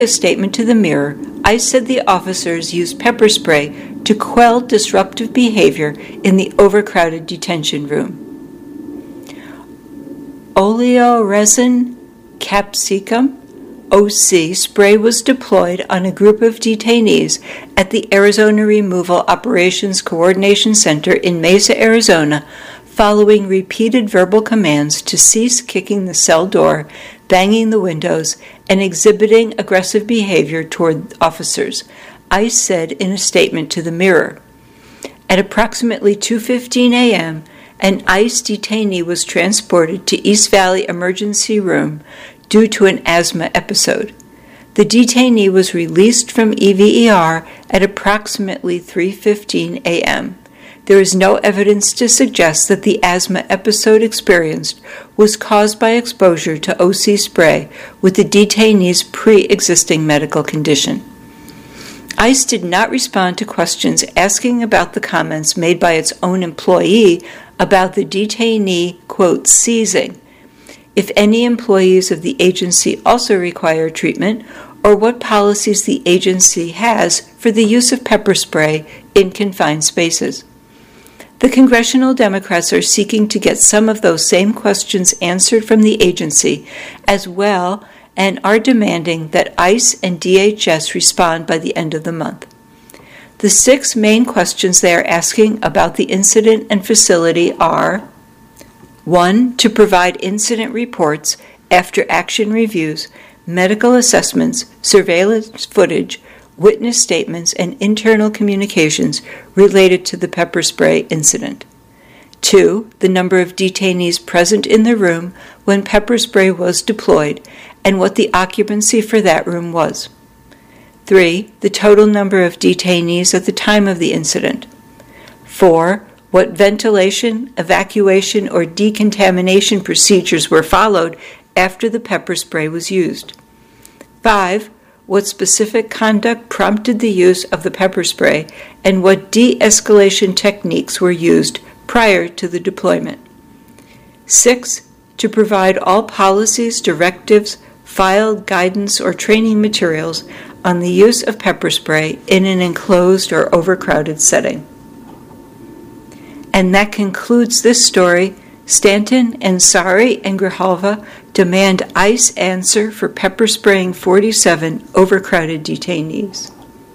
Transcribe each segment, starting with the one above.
A statement to the Mirror, ICE said the officers used pepper spray to quell disruptive behavior in the overcrowded detention room. Oleoresin capsicum OC spray was deployed on a group of detainees at the Arizona Removal Operations Coordination Center in Mesa, Arizona, following repeated verbal commands to cease kicking the cell door, banging the windows, and exhibiting aggressive behavior toward officers, ICE said in a statement to the Mirror. At approximately 2:15 a.m., an ICE detainee was transported to East Valley Emergency Room due to an asthma episode. The detainee was released from EVER at approximately 3:15 a.m. There is no evidence to suggest that the asthma episode experienced was caused by exposure to OC spray with the detainee's pre-existing medical condition. ICE did not respond to questions asking about the comments made by its own employee about the detainee, quote, seizing, if any employees of the agency also require treatment, or what policies the agency has for the use of pepper spray in confined spaces. The congressional Democrats are seeking to get some of those same questions answered from the agency as well, and are demanding that ICE and DHS respond by the end of the month. The 6 main questions they are asking about the incident and facility are: 1. To provide incident reports, after action reviews, medical assessments, surveillance footage, witness statements, and internal communications related to the pepper spray incident. 2. The number of detainees present in the room when pepper spray was deployed and what the occupancy for that room was. 3. The total number of detainees at the time of the incident. 4. What ventilation, evacuation, or decontamination procedures were followed after the pepper spray was used. 5. What specific conduct prompted the use of the pepper spray and what de-escalation techniques were used prior to the deployment. 6. To provide all policies, directives, filed guidance, or training materials on the use of pepper spray in an enclosed or overcrowded setting. And that concludes this story. Stanton, Ansari, and Grijalva demand ICE answer for pepper spraying 47 overcrowded detainees.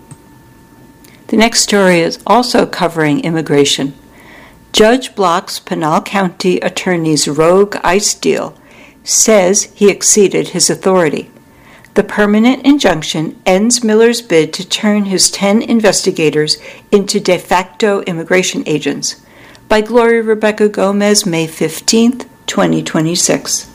The next story is also covering immigration. Judge blocks Pinal County attorney's rogue ICE deal, says he exceeded his authority. The permanent injunction ends Miller's bid to turn his 10 investigators into de facto immigration agents. By Gloria Rebecca Gomez, May 15, 2026.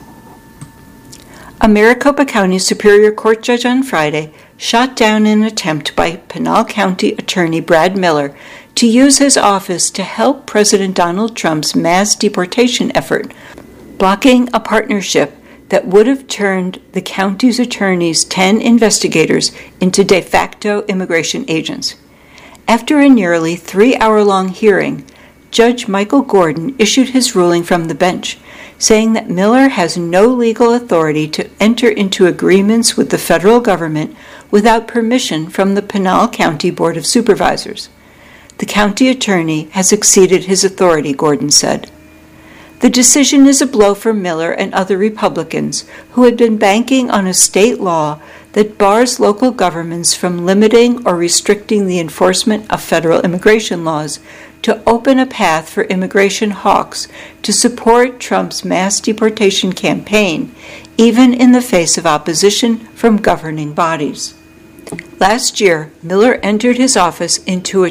A Maricopa County Superior Court judge on Friday shot down an attempt by Pinal County Attorney Brad Miller to use his office to help President Donald Trump's mass deportation effort, blocking a partnership that would have turned the county's attorney's 10 investigators into de facto immigration agents. After a nearly 3-hour-long hearing, Judge Michael Gordon issued his ruling from the bench, saying that Miller has no legal authority to enter into agreements with the federal government without permission from the Pinal County Board of Supervisors. The county attorney has exceeded his authority, Gordon said. The decision is a blow for Miller and other Republicans who had been banking on a state law that bars local governments from limiting or restricting the enforcement of federal immigration laws to open a path for immigration hawks to support Trump's mass deportation campaign, even in the face of opposition from governing bodies. Last year, Miller entered his office into a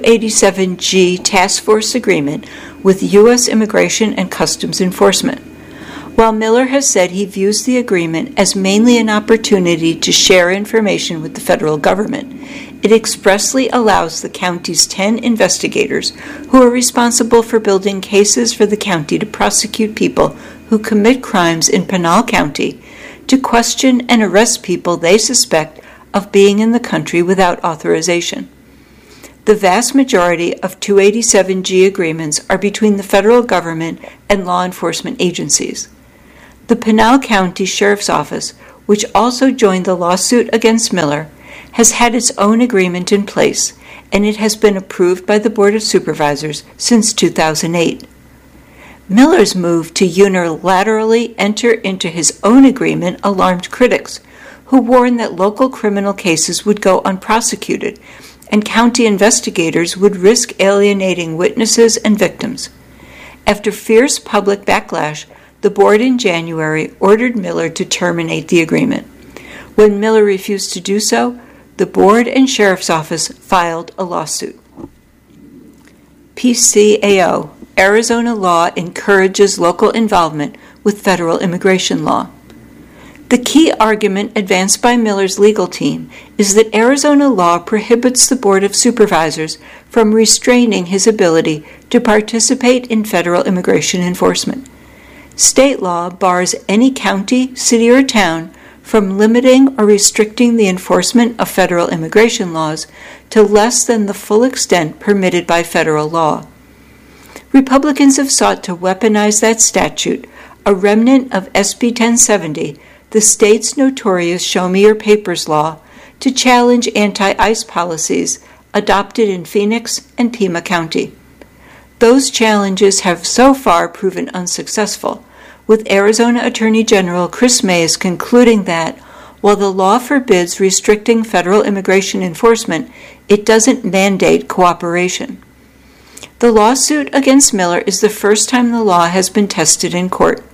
287G task force agreement with U.S. Immigration and Customs Enforcement. While Miller has said he views the agreement as mainly an opportunity to share information with the federal government, it expressly allows the county's 10 investigators who are responsible for building cases for the county to prosecute people who commit crimes in Pinal County to question and arrest people they suspect of being in the country without authorization. The vast majority of 287G agreements are between the federal government and law enforcement agencies. The Pinal County Sheriff's Office which also joined the lawsuit against Miller, has had its own agreement in place, and it has been approved by the Board of Supervisors since 2008. Miller's move to unilaterally enter into his own agreement alarmed critics, who warned that local criminal cases would go unprosecuted and county investigators would risk alienating witnesses and victims. After fierce public backlash, the board in January ordered Miller to terminate the agreement. When Miller refused to do so, the board and sheriff's office filed a lawsuit. PCAO, Arizona law encourages local involvement with federal immigration law. The key argument advanced by Miller's legal team is that Arizona law prohibits the Board of Supervisors from restraining his ability to participate in federal immigration enforcement. State law bars any county, city, or town from limiting or restricting the enforcement of federal immigration laws to less than the full extent permitted by federal law. Republicans have sought to weaponize that statute, a remnant of SB 1070, the state's notorious Show Me Your Papers law, to challenge anti-ICE policies adopted in Phoenix and Pima County. Those challenges have so far proven unsuccessful, with Arizona Attorney General Chris Mays concluding that, while the law forbids restricting federal immigration enforcement, it doesn't mandate cooperation. The lawsuit against Miller is the first time the law has been tested in court.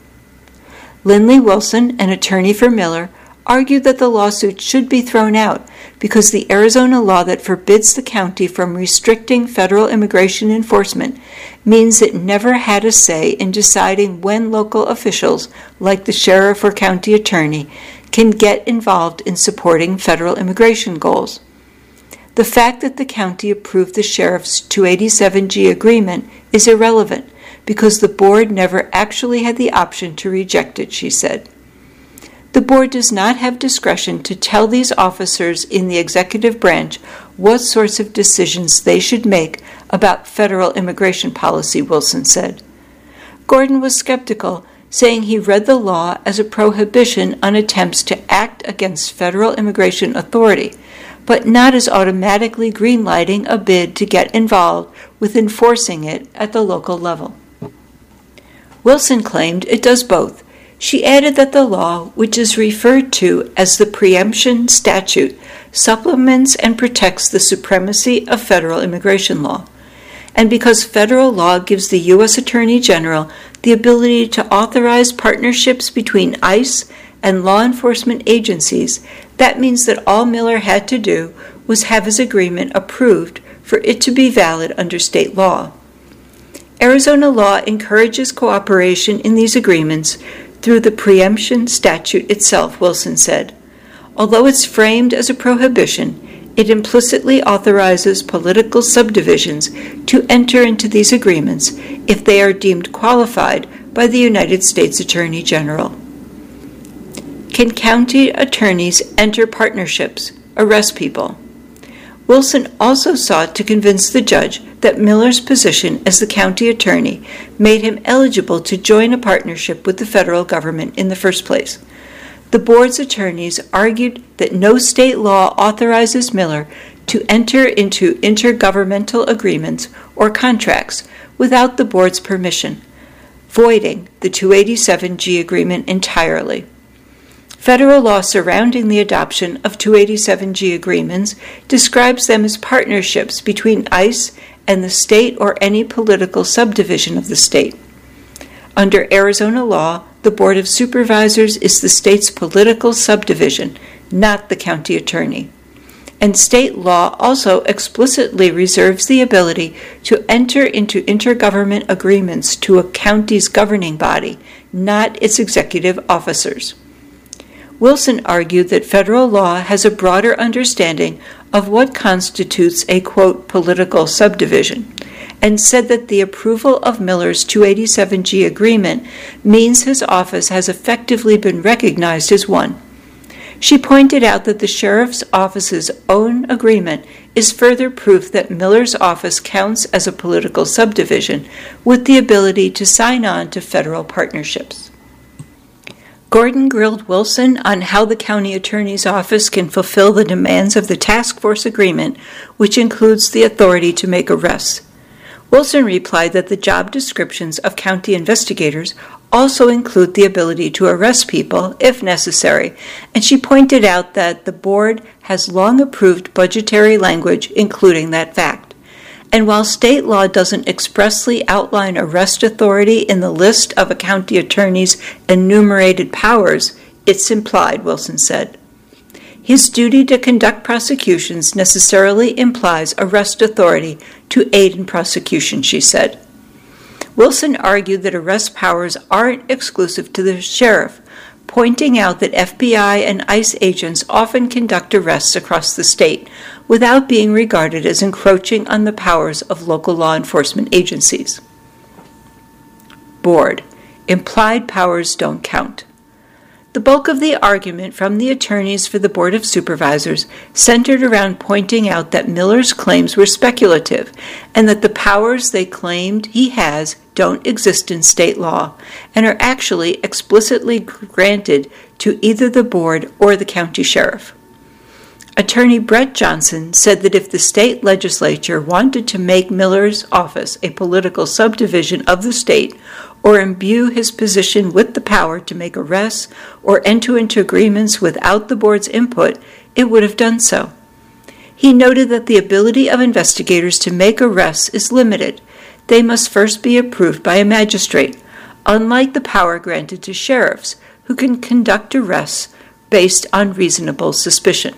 Lindley Wilson, an attorney for Miller, argued that the lawsuit should be thrown out because the Arizona law that forbids the county from restricting federal immigration enforcement means it never had a say in deciding when local officials, like the sheriff or county attorney, can get involved in supporting federal immigration goals. The fact that the county approved the sheriff's 287G agreement is irrelevant because the board never actually had the option to reject it, she said. The board does not have discretion to tell these officers in the executive branch what sorts of decisions they should make about federal immigration policy, Wilson said. Gordon was skeptical, saying he read the law as a prohibition on attempts to act against federal immigration authority, but not as automatically greenlighting a bid to get involved with enforcing it at the local level. Wilson claimed it does both. She added that the law, which is referred to as the preemption statute, supplements and protects the supremacy of federal immigration law. And because federal law gives the U.S. Attorney General the ability to authorize partnerships between ICE and law enforcement agencies, that means that all Miller had to do was have his agreement approved for it to be valid under state law. Arizona law encourages cooperation in these agreements through the preemption statute itself, Wilson said. Although it's framed as a prohibition, it implicitly authorizes political subdivisions to enter into these agreements if they are deemed qualified by the United States Attorney General. Can county attorneys enter partnerships, arrest people? Wilson also sought to convince the judge that Miller's position as the county attorney made him eligible to join a partnership with the federal government in the first place. The board's attorneys argued that no state law authorizes Miller to enter into intergovernmental agreements or contracts without the board's permission, voiding the 287G agreement entirely. Federal law surrounding the adoption of 287G agreements describes them as partnerships between ICE and the state or any political subdivision of the state. Under Arizona law, the Board of Supervisors is the state's political subdivision, not the county attorney. And state law also explicitly reserves the ability to enter into intergovernment agreements to a county's governing body, not its executive officers. Wilson argued that federal law has a broader understanding of what constitutes a, quote, political subdivision, and said that the approval of Miller's 287G agreement means his office has effectively been recognized as one. She pointed out that the sheriff's office's own agreement is further proof that Miller's office counts as a political subdivision with the ability to sign on to federal partnerships. Gordon grilled Wilson on how the county attorney's office can fulfill the demands of the task force agreement, which includes the authority to make arrests. Wilson replied that the job descriptions of county investigators also include the ability to arrest people if necessary, and she pointed out that the board has long approved budgetary language including that fact. And while state law doesn't expressly outline arrest authority in the list of a county attorney's enumerated powers, it's implied, Wilson said. His duty to conduct prosecutions necessarily implies arrest authority to aid in prosecution, she said. Wilson argued that arrest powers aren't exclusive to the sheriff, pointing out that FBI and ICE agents often conduct arrests across the state without being regarded as encroaching on the powers of local law enforcement agencies. Board. Implied powers don't count. The bulk of the argument from the attorneys for the Board of Supervisors centered around pointing out that Miller's claims were speculative and that the powers they claimed he has don't exist in state law and are actually explicitly granted to either the board or the county sheriff. Attorney Brett Johnson said that if the state legislature wanted to make Miller's office a political subdivision of the state or imbue his position with the power to make arrests or enter into agreements without the board's input, it would have done so. He noted that the ability of investigators to make arrests is limited. They must first be approved by a magistrate, unlike the power granted to sheriffs, who can conduct arrests based on reasonable suspicion.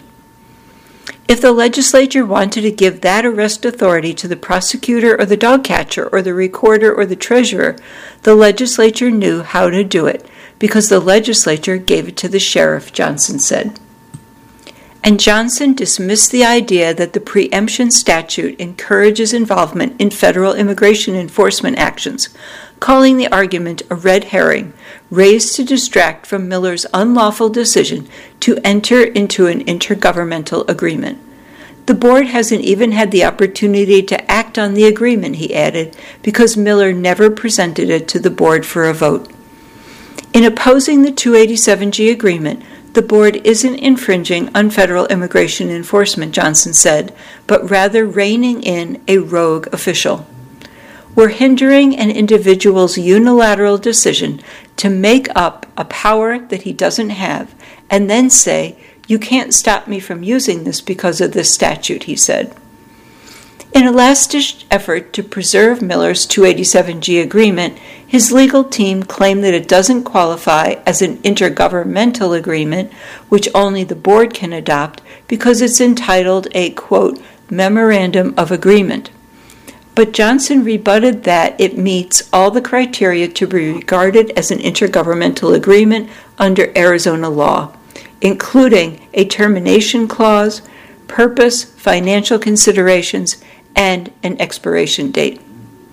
If the legislature wanted to give that arrest authority to the prosecutor or the dog catcher or the recorder or the treasurer, the legislature knew how to do it because the legislature gave it to the sheriff, Johnson said. And Johnson dismissed the idea that the preemption statute encourages involvement in federal immigration enforcement actions, calling the argument a red herring, raised to distract from Miller's unlawful decision to enter into an intergovernmental agreement. The board hasn't even had the opportunity to act on the agreement, he added, because Miller never presented it to the board for a vote. In opposing the 287G agreement, the board isn't infringing on federal immigration enforcement, Johnson said, but rather reining in a rogue official. We're hindering an individual's unilateral decision to make up a power that he doesn't have and then say, "You can't stop me from using this because of this statute," he said. In a last-ditch effort to preserve Miller's 287G agreement, his legal team claimed that it doesn't qualify as an intergovernmental agreement, which only the board can adopt, because it's entitled a, quote, memorandum of agreement. But Johnson rebutted that it meets all the criteria to be regarded as an intergovernmental agreement under Arizona law, including a termination clause, purpose, financial considerations, and an expiration date.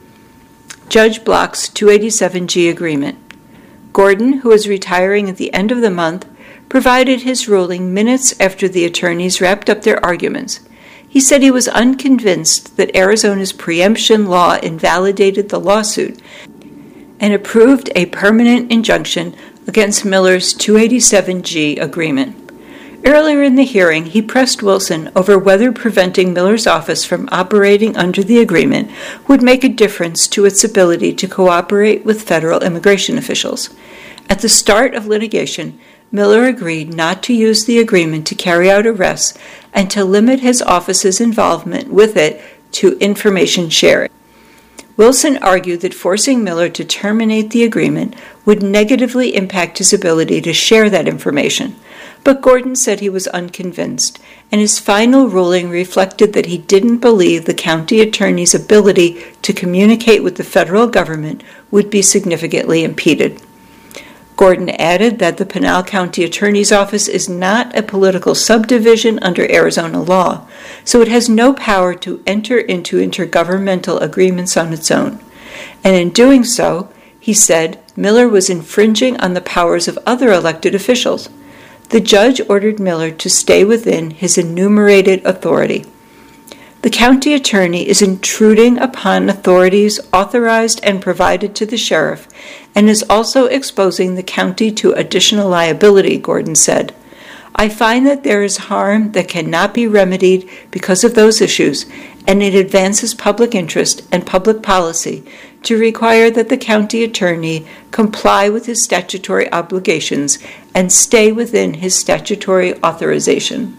Judge Block's 287G agreement. Gordon, who is retiring at the end of the month, provided his ruling minutes after the attorneys wrapped up their arguments. He said he was unconvinced that Arizona's preemption law invalidated the lawsuit and approved a permanent injunction against Miller's 287G agreement. Earlier in the hearing, he pressed Wilson over whether preventing Miller's office from operating under the agreement would make a difference to its ability to cooperate with federal immigration officials. At the start of litigation, Miller agreed not to use the agreement to carry out arrests and to limit his office's involvement with it to information sharing. Wilson argued that forcing Miller to terminate the agreement would negatively impact his ability to share that information, but Gordon said he was unconvinced, and his final ruling reflected that he didn't believe the county attorney's ability to communicate with the federal government would be significantly impeded. Gordon added that the Pinal County Attorney's Office is not a political subdivision under Arizona law, so it has no power to enter into intergovernmental agreements on its own. And in doing so, he said, Miller was infringing on the powers of other elected officials. The judge ordered Miller to stay within his enumerated authority. The county attorney is intruding upon authorities authorized and provided to the sheriff and is also exposing the county to additional liability, Gordon said. I find that there is harm that cannot be remedied because of those issues, and it advances public interest and public policy to require that the county attorney comply with his statutory obligations and stay within his statutory authorization.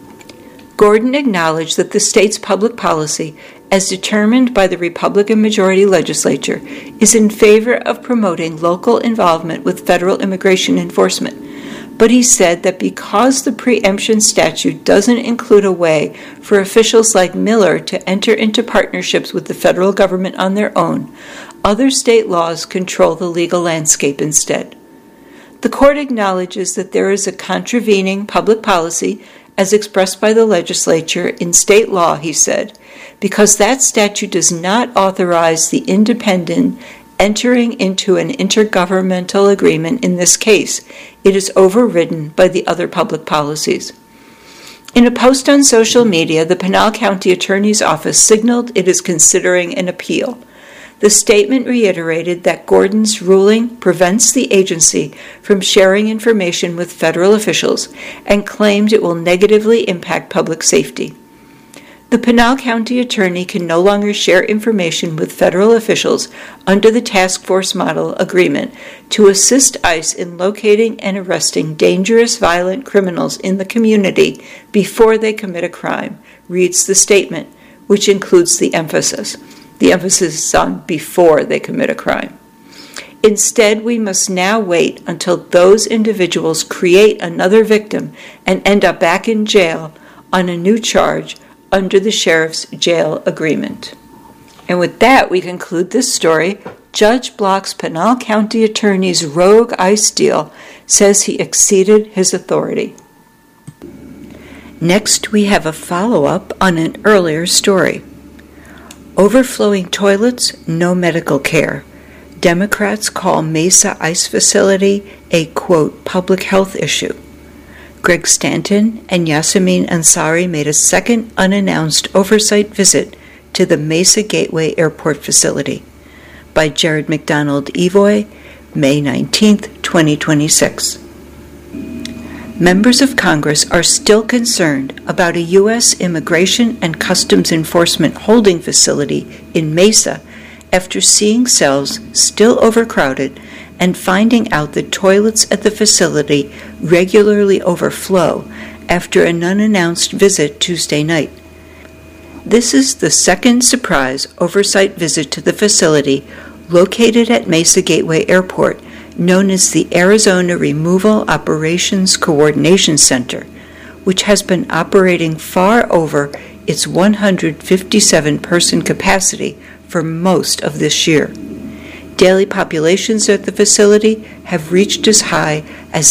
Gordon acknowledged that the state's public policy, as determined by the Republican majority legislature, is in favor of promoting local involvement with federal immigration enforcement. But he said that because the preemption statute doesn't include a way for officials like Miller to enter into partnerships with the federal government on their own, other state laws control the legal landscape instead. The court acknowledges that there is a contravening public policy as expressed by the legislature in state law, he said, because that statute does not authorize the independent entering into an intergovernmental agreement in this case. It is overridden by the other public policies. In a post on social media, the Pinal County Attorney's Office signaled it is considering an appeal. The statement reiterated that Gordon's ruling prevents the agency from sharing information with federal officials and claimed it will negatively impact public safety. The Pinal County Attorney can no longer share information with federal officials under the Task Force Model Agreement to assist ICE in locating and arresting dangerous, violent criminals in the community before they commit a crime, reads the statement, which includes the emphasis. The emphasis is on before they commit a crime. Instead, we must now wait until those individuals create another victim and end up back in jail on a new charge under the sheriff's jail agreement. And with that, we conclude this story. Judge Block's Pinal County Attorney's rogue ICE deal says he exceeded his authority. Next, we have a follow-up on an earlier story. Overflowing toilets, no medical care. Democrats call Mesa ICE facility a, quote, public health issue. Greg Stanton and Yasemin Ansari made a second unannounced oversight visit to the Mesa Gateway Airport facility. By Jared McDonald Evoy, May 19, 2026. Members of Congress are still concerned about a U.S. Immigration and Customs Enforcement holding facility in Mesa after seeing cells still overcrowded and finding out that toilets at the facility regularly overflow after an unannounced visit Tuesday night. This is the second surprise oversight visit to the facility located at Mesa Gateway Airport, known as the Arizona Removal Operations Coordination Center, which has been operating far over its 157-person capacity for most of this year. Daily populations at the facility have reached as high as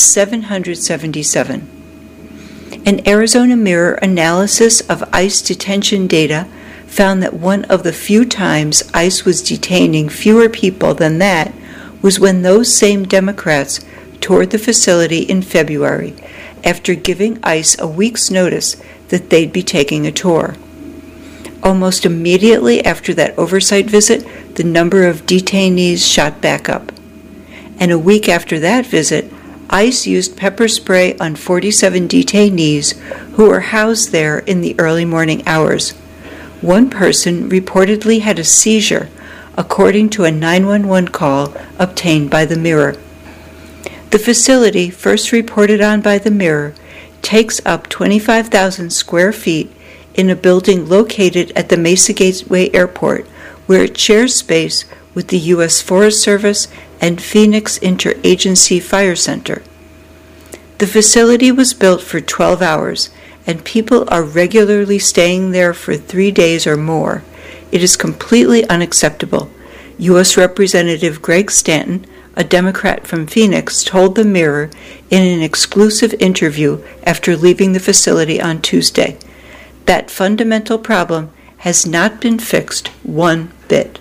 777. An Arizona Mirror analysis of ICE detention data found that one of the few times ICE was detaining fewer people than that was when those same Democrats toured the facility in February after giving ICE a week's notice that they'd be taking a tour. Almost immediately after that oversight visit, the number of detainees shot back up. And a week after that visit, ICE used pepper spray on 47 detainees who were housed there in the early morning hours. One person reportedly had a seizure, according to a 911 call obtained by the Mirror. The facility, first reported on by the Mirror, takes up 25,000 square feet in a building located at the Mesa Gateway Airport, where it shares space with the U.S. Forest Service and Phoenix Interagency Fire Center. The facility was built for 12 hours, and people are regularly staying there for 3 days or more. It is completely unacceptable. U.S. Representative Greg Stanton, a Democrat from Phoenix, told the Mirror in an exclusive interview after leaving the facility on Tuesday. That fundamental problem has not been fixed one bit.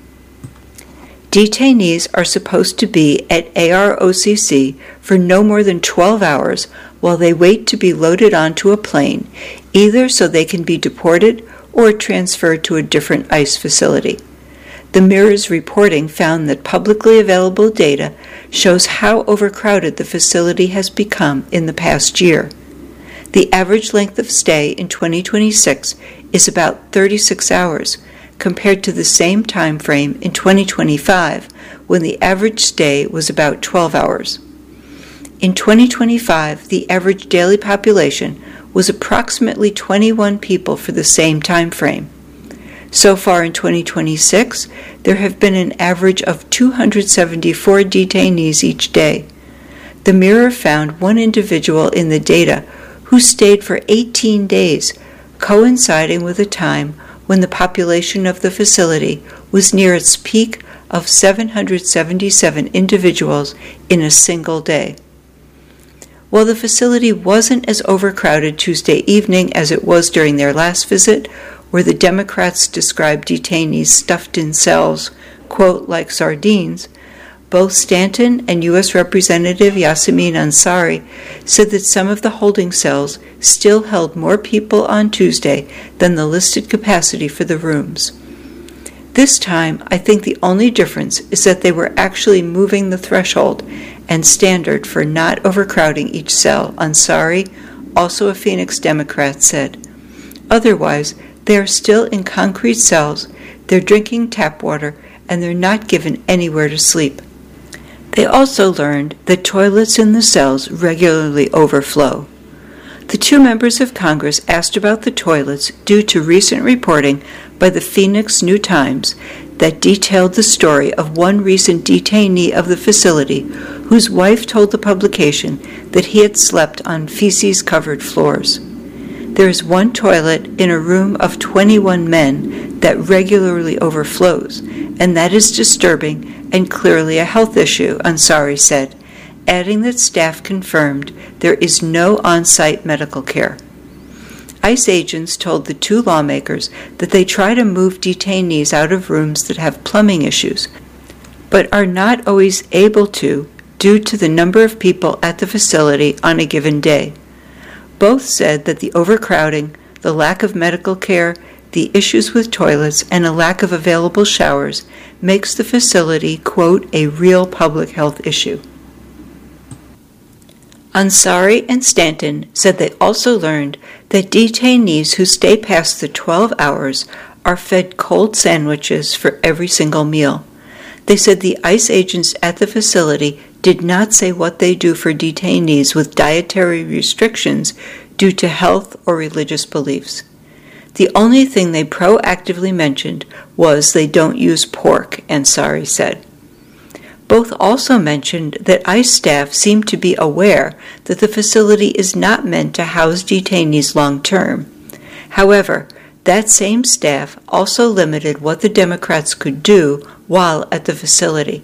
Detainees are supposed to be at AROCC for no more than 12 hours while they wait to be loaded onto a plane, either so they can be deported or transferred to a different ICE facility. The Mirror's reporting found that publicly available data shows how overcrowded the facility has become in the past year. The average length of stay in 2026 is about 36 hours, compared to the same time frame in 2025, when the average stay was about 12 hours. In 2025, the average daily population was approximately 21 people for the same time frame. So far in 2026, there have been an average of 274 detainees each day. The Mirror found one individual in the data who stayed for 18 days, coinciding with a time when the population of the facility was near its peak of 777 individuals in a single day. While the facility wasn't as overcrowded Tuesday evening as it was during their last visit, where the Democrats described detainees stuffed in cells, quote, like sardines, both Stanton and U.S. Representative Yasamin Ansari said that some of the holding cells still held more people on Tuesday than the listed capacity for the rooms. This time, I think the only difference is that they were actually moving the threshold and standard for not overcrowding each cell, Ansari, also a Phoenix Democrat, said. Otherwise, they are still in concrete cells, they're drinking tap water, and they're not given anywhere to sleep. They also learned that toilets in the cells regularly overflow. The two members of Congress asked about the toilets due to recent reporting by the Phoenix New Times that detailed the story of one recent detainee of the facility whose wife told the publication that he had slept on feces-covered floors. There is one toilet in a room of 21 men that regularly overflows, and that is disturbing and clearly a health issue, Ansari said, adding that staff confirmed there is no on-site medical care. ICE agents told the two lawmakers that they try to move detainees out of rooms that have plumbing issues, but are not always able to due to the number of people at the facility on a given day. Both said that the overcrowding, the lack of medical care, the issues with toilets, and a lack of available showers makes the facility, quote, a real public health issue. Ansari and Stanton said they also learned that detainees who stay past the 12 hours are fed cold sandwiches for every single meal. They said the ICE agents at the facility did not say what they do for detainees with dietary restrictions due to health or religious beliefs. The only thing they proactively mentioned was they don't use pork, Ansari said. Both also mentioned that ICE staff seem to be aware that the facility is not meant to house detainees long term. However, that same staff also limited what the Democrats could do while at the facility.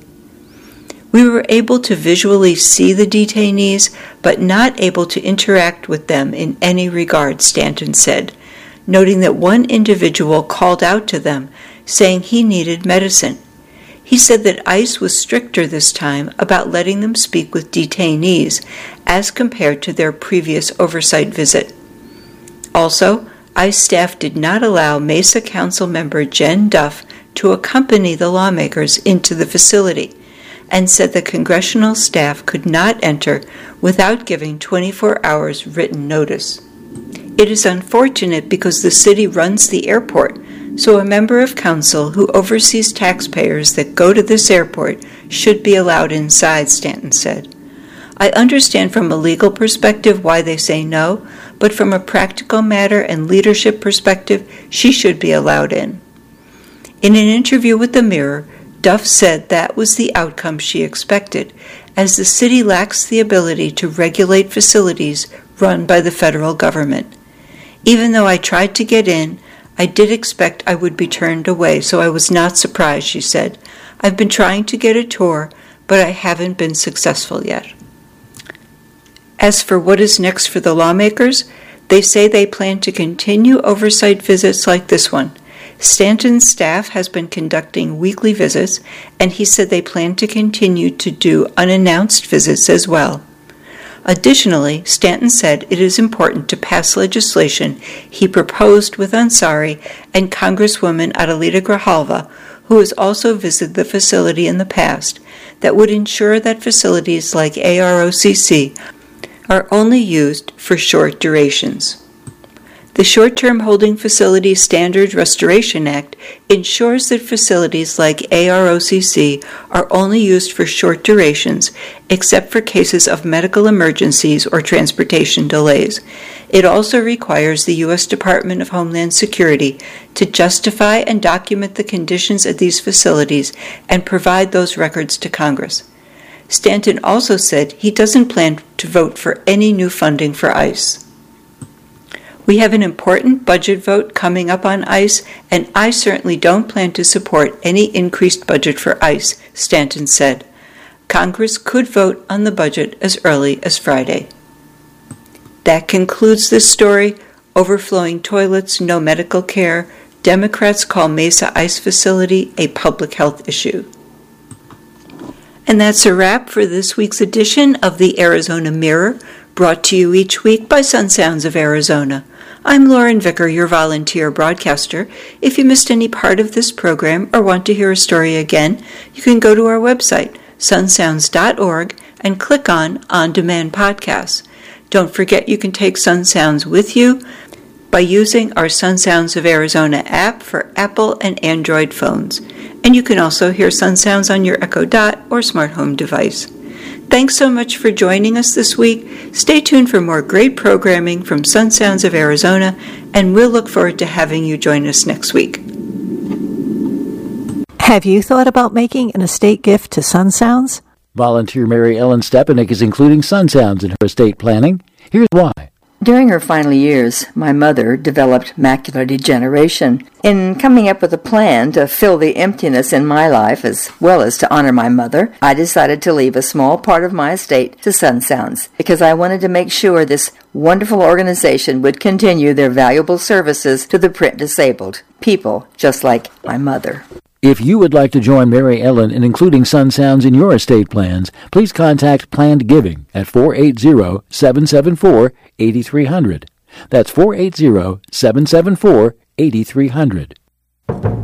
We were able to visually see the detainees, but not able to interact with them in any regard, Stanton said, noting that one individual called out to them, saying he needed medicine. He said that ICE was stricter this time about letting them speak with detainees as compared to their previous oversight visit. Also, ICE staff did not allow Mesa Council member Jen Duff to accompany the lawmakers into the facility, and said the congressional staff could not enter without giving 24 hours written notice. It is unfortunate because the city runs the airport, so a member of council who oversees taxpayers that go to this airport should be allowed inside, Stanton said. I understand from a legal perspective why they say no, but from a practical matter and leadership perspective, she should be allowed in. In an interview with the Mirror, Duff said that was the outcome she expected, as the city lacks the ability to regulate facilities run by the federal government. Even though I tried to get in, I did expect I would be turned away, so I was not surprised, she said. I've been trying to get a tour, but I haven't been successful yet. As for what is next for the lawmakers, they say they plan to continue oversight visits like this one. Stanton's staff has been conducting weekly visits, and he said they plan to continue to do unannounced visits as well. Additionally, Stanton said it is important to pass legislation he proposed with Ansari and Congresswoman Adelita Grijalva, who has also visited the facility in the past, that would ensure that facilities like AROCC are only used for short durations. The Short-Term Holding Facility Standard Restoration Act ensures that facilities like AROCC are only used for short durations, except for cases of medical emergencies or transportation delays. It also requires the U.S. Department of Homeland Security to justify and document the conditions at these facilities and provide those records to Congress. Stanton also said he doesn't plan to vote for any new funding for ICE. We have an important budget vote coming up on ICE, and I certainly don't plan to support any increased budget for ICE, Stanton said. Congress could vote on the budget as early as Friday. That concludes this story. Overflowing toilets, no medical care. Democrats call Mesa ICE facility a public health issue. And that's a wrap for this week's edition of the Arizona Mirror, brought to you each week by Sun Sounds of Arizona. I'm Lauren Vicker, your volunteer broadcaster. If you missed any part of this program or want to hear a story again, you can go to our website, sunsounds.org, and click on On-Demand Podcasts. Don't forget you can take Sun Sounds with you by using our Sun Sounds of Arizona app for Apple and Android phones. And you can also hear Sun Sounds on your Echo Dot or smart home device. Thanks so much for joining us this week. Stay tuned for more great programming from Sun Sounds of Arizona, and we'll look forward to having you join us next week. Have you thought about making an estate gift to Sun Sounds? Volunteer Mary Ellen Stepanek is including Sun Sounds in her estate planning. Here's why. During her final years, my mother developed macular degeneration. In coming up with a plan to fill the emptiness in my life as well as to honor my mother, I decided to leave a small part of my estate to Sun Sounds because I wanted to make sure this wonderful organization would continue their valuable services to the print disabled, people just like my mother. If you would like to join Mary Ellen in including Sun Sounds in your estate plans, please contact Planned Giving at 480-774-8300. That's 480-774-8300.